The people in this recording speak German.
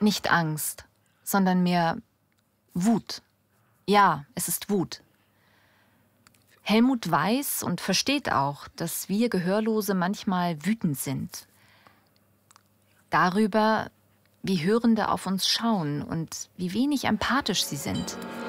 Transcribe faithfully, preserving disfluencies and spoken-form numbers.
Nicht Angst, sondern mehr Wut. Ja, es ist Wut. Helmut weiß und versteht auch, dass wir Gehörlose manchmal wütend sind. Darüber, wie Hörende auf uns schauen und wie wenig empathisch sie sind.